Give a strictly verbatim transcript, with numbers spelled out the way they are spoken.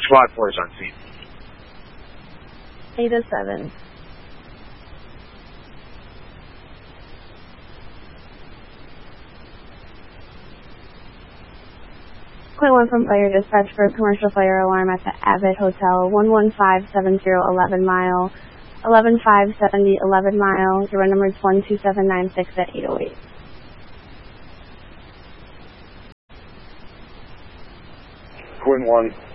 SWAT force on scene. eight oh seven. Point one from fire dispatch for a commercial fire alarm at the Abbott Hotel, one one five seven zero eleven mile, eleven five seventy eleven mile, your number is one two seven nine six at eight oh eight. Quinn one.